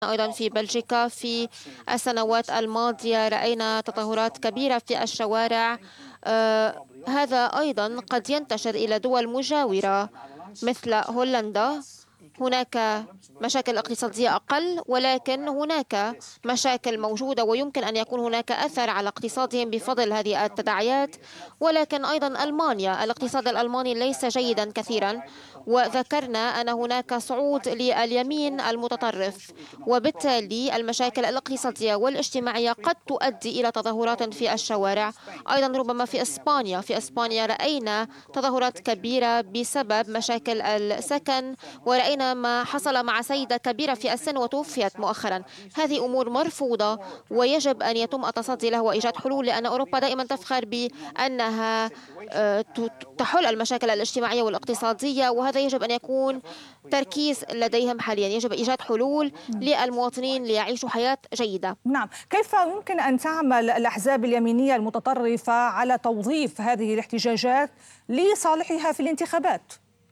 أيضا في بلجيكا في السنوات الماضية رأينا تظاهرات كبيرة في الشوارع. هذا أيضا قد ينتشر إلى دول مجاورة مثل هولندا. هناك مشاكل اقتصادية أقل، ولكن هناك مشاكل موجودة ويمكن أن يكون هناك أثر على اقتصادهم بفضل هذه التداعيات. ولكن أيضا ألمانيا، الاقتصاد الألماني ليس جيدا كثيرا، وذكرنا أن هناك صعود لليمين المتطرف، وبالتالي المشاكل الاقتصادية والاجتماعية قد تؤدي إلى تظاهرات في الشوارع. أيضا ربما في إسبانيا رأينا تظاهرات كبيرة بسبب مشاكل السكن، ورأينا ما حصل مع سيدة كبيرة في السن وتوفيت مؤخرا. هذه أمور مرفوضة ويجب أن يتم التصدي له وإيجاد حلول، لأن أوروبا دائما تفخر بأنها تحل المشاكل الاجتماعية والاقتصادية، وهذا يجب أن يكون تركيز لديهم حاليا. يجب إيجاد حلول للمواطنين ليعيشوا حياة جيدة. نعم، كيف يمكن أن تعمل الأحزاب اليمينية المتطرفة على توظيف هذه الاحتجاجات لصالحها في الانتخابات؟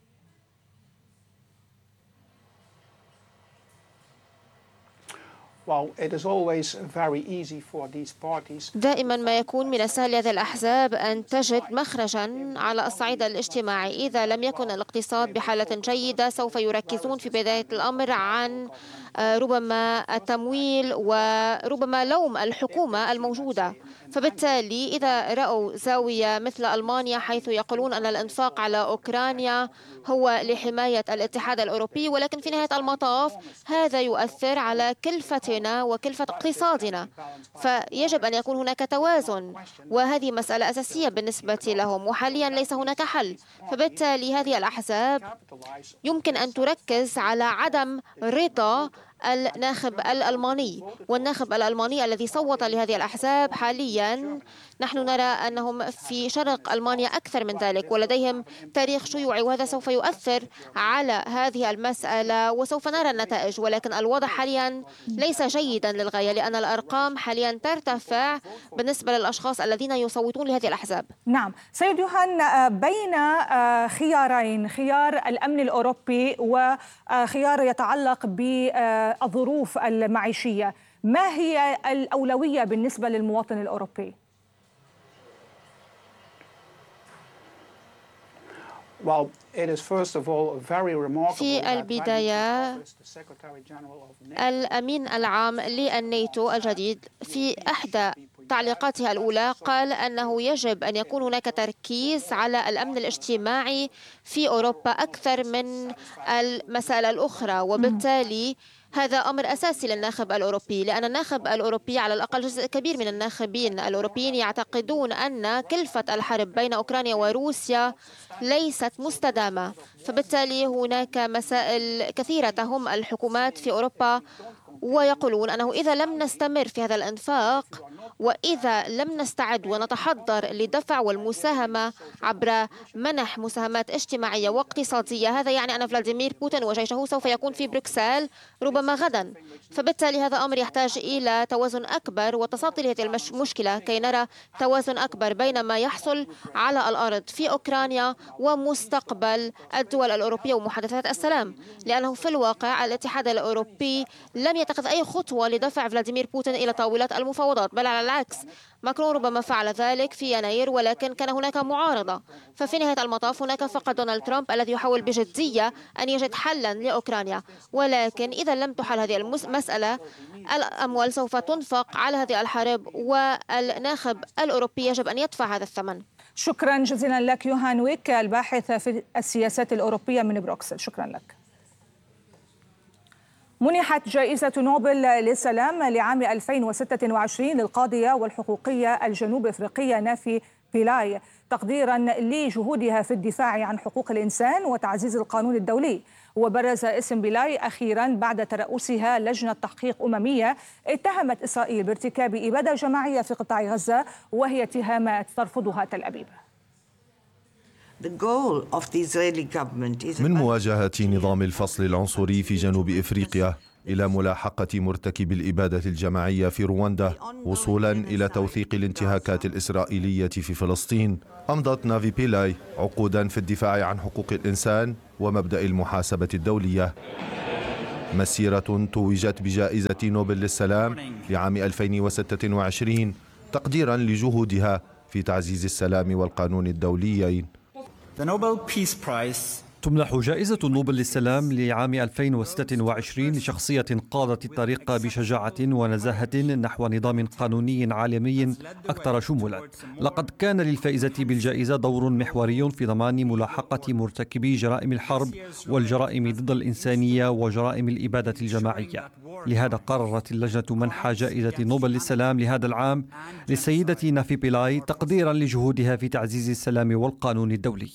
دائما ما يكون من السهل لهذه الأحزاب أن تجد مخرجا على الصعيد الاجتماعي. إذا لم يكن الاقتصاد بحالة جيدة سوف يركزون في بداية الأمر عن ربما التمويل وربما لوم الحكومة الموجودة. فبالتالي إذا رأوا زاوية مثل ألمانيا حيث يقولون أن الإنفاق على أوكرانيا هو لحماية الاتحاد الأوروبي، ولكن في نهاية المطاف هذا يؤثر على كلفتنا وكلفة اقتصادنا، فيجب أن يكون هناك توازن، وهذه مسألة أساسية بالنسبة لهم، وحاليا ليس هناك حل. فبالتالي هذه الأحزاب يمكن أن تركز على عدم رضا الناخب الألماني، والناخب الألماني الذي صوت لهذه الأحزاب حاليا نحن نرى أنهم في شرق ألمانيا أكثر من ذلك، ولديهم تاريخ شيوعي، وهذا سوف يؤثر على هذه المسألة وسوف نرى النتائج. ولكن الوضع حاليا ليس جيدا للغاية، لأن الأرقام حاليا ترتفع بالنسبة للأشخاص الذين يصوتون لهذه الأحزاب. نعم سيد يوهان، بين خيارين، خيار الأمن الأوروبي وخيار يتعلق بالظروف المعيشية، ما هي الأولوية بالنسبة للمواطن الأوروبي؟ في البداية الأمين العام للناتو الجديد في إحدى تعليقاته الأولى قال أنه يجب أن يكون هناك تركيز على الأمن الاجتماعي في أوروبا أكثر من المسائل الأخرى، وبالتالي هذا أمر أساسي للناخب الأوروبي، لأن الناخب الأوروبي على الأقل جزء كبير من الناخبين الأوروبيين يعتقدون أن كلفة الحرب بين أوكرانيا وروسيا ليست مستدامة. فبالتالي هناك مسائل كثيرة تهم الحكومات في أوروبا، ويقولون أنه إذا لم نستمر في هذا الإنفاق وإذا لم نستعد ونتحضر لدفع والمساهمة عبر منح مساهمات اجتماعية واقتصادية، هذا يعني أن فلاديمير بوتين وجيشه سوف يكون في بروكسل ربما غدا. فبالتالي هذا أمر يحتاج إلى توازن أكبر وتصاطي لهذه المشكلة كي نرى توازن أكبر بين ما يحصل على الأرض في أوكرانيا ومستقبل الدول الأوروبية ومحادثات السلام، لأنه في الواقع الاتحاد الأوروبي لم يتخذ أي خطوة لدفع فلاديمير بوتين إلى طاولة المفاوضات، بل على العكس ماكرون ربما فعل ذلك في يناير، ولكن كان هناك معارضة. ففي نهاية المطاف هناك فقط دونالد ترامب الذي يحاول بجدية أن يجد حلا لأوكرانيا، ولكن إذا لم تحل هذه المسألة الأموال سوف تنفق على هذه الحرب، والناخب الأوروبي يجب أن يدفع هذا الثمن. شكرا جزيلا لك يوهان ويك، الباحث في السياسات الأوروبية من بروكسل. شكرا لك. منحت جائزة نوبل للسلام لعام 2026 للقاضية والحقوقية الجنوب أفريقية نافي بيلاي تقديرا لجهودها في الدفاع عن حقوق الإنسان وتعزيز القانون الدولي. وبرز اسم بيلاي أخيرا بعد ترأسها لجنة تحقيق أممية اتهمت إسرائيل بارتكاب إبادة جماعية في قطاع غزة، وهي اتهامات ترفضها تل أبيب. من مواجهة نظام الفصل العنصري في جنوب إفريقيا إلى ملاحقة مرتكبي الإبادة الجماعية في رواندا وصولا إلى توثيق الانتهاكات الإسرائيلية في فلسطين، أمضت نافي بيلاي عقودا في الدفاع عن حقوق الإنسان ومبدأ المحاسبة الدولية. مسيرة توجت بجائزة نوبل للسلام لعام 2026 تقديرا لجهودها في تعزيز السلام والقانون الدوليين. تمنح جائزة نوبل للسلام لعام 2026 لشخصية قادت الطريق بشجاعة ونزاهة نحو نظام قانوني عالمي أكثر شمولا. لقد كان للفائزة بالجائزة دور محوري في ضمان ملاحقة مرتكبي جرائم الحرب والجرائم ضد الإنسانية وجرائم الإبادة الجماعية. لهذا قررت اللجنة منح جائزة نوبل للسلام لهذا العام للسيدة نافي بيلاي تقديرا لجهودها في تعزيز السلام والقانون الدولي.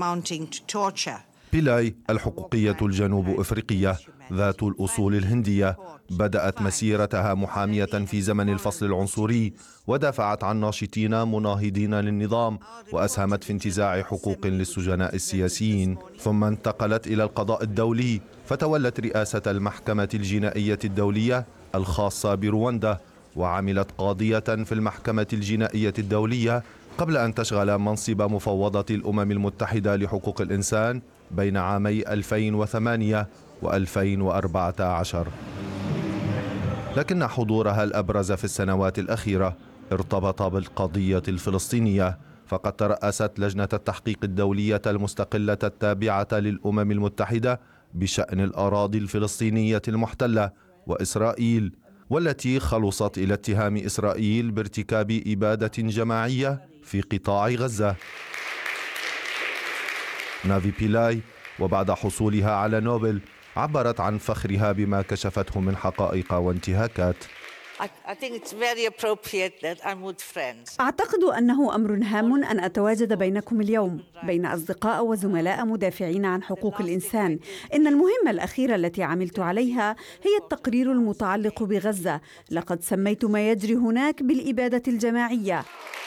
بيلاي الحقوقية الجنوب أفريقية ذات الأصول الهندية بدأت مسيرتها محامية في زمن الفصل العنصري، ودافعت عن ناشطين مناهضين للنظام، وأسهمت في انتزاع حقوق للسجناء السياسيين، ثم انتقلت إلى القضاء الدولي فتولت رئاسة المحكمة الجنائية الدولية الخاصة برواندا، وعملت قاضية في المحكمة الجنائية الدولية قبل أن تشغل منصب مفوضة الأمم المتحدة لحقوق الإنسان بين عامي 2008 و2014. لكن حضورها الأبرز في السنوات الأخيرة ارتبط بالقضية الفلسطينية، فقد ترأست لجنة التحقيق الدولية المستقلة التابعة للأمم المتحدة بشأن الأراضي الفلسطينية المحتلة وإسرائيل، والتي خلصت إلى اتهام إسرائيل بارتكاب إبادة جماعية في قطاع غزة. نافي بيلاي وبعد حصولها على نوبل عبرت عن فخرها بما كشفته من حقائق وانتهاكات. أعتقد أنه أمر هام أن أتواجد بينكم اليوم بين أصدقاء وزملاء مدافعين عن حقوق الإنسان. إن المهمة الأخيرة التي عملت عليها هي التقرير المتعلق بغزة. لقد سميت ما يجري هناك بالإبادة الجماعية.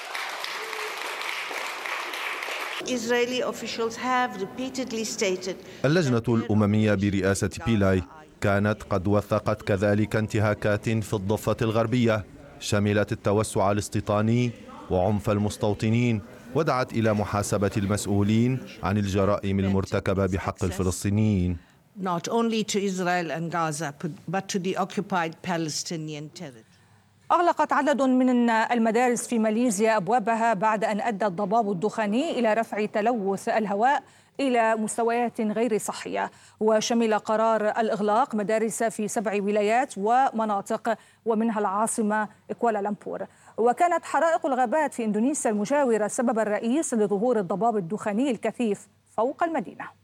اللجنة الأممية برئاسة بيلاي كانت قد وثقت كذلك انتهاكات في الضفة الغربية شملت التوسع الاستيطاني وعنف المستوطنين، ودعت إلى محاسبة المسؤولين عن الجرائم المرتكبة بحق الفلسطينيين. أغلقت عدد من المدارس في ماليزيا أبوابها بعد أن أدى الضباب الدخاني إلى رفع تلوث الهواء إلى مستويات غير صحية. وشمل قرار الإغلاق مدارس في 7 ولايات ومناطق ومنها العاصمة كوالالمبور. وكانت حرائق الغابات في إندونيسيا المجاورة السبب الرئيس لظهور الضباب الدخاني الكثيف فوق المدينة.